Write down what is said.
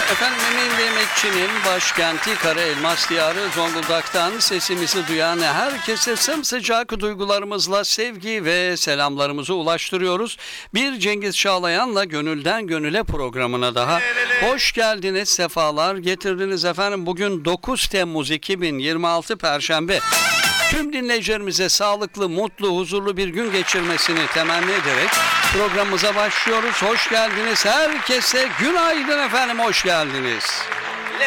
Efendim emeğin ve emekçinin başkenti Kara Elmas Diyarı Zonguldak'tan sesimizi duyan herkese sımsıcak duygularımızla sevgi ve selamlarımızı ulaştırıyoruz. Bir Cengiz Çağlayan'la Gönülden Gönüle programına daha hoş geldiniz, sefalar getirdiniz efendim. Bugün 9 Temmuz 2026 Perşembe. Tüm dinleyicilerimize sağlıklı, mutlu, huzurlu bir gün geçirmesini temenni ederek programımıza başlıyoruz. Hoş geldiniz. Herkese günaydın efendim, hoş geldiniz.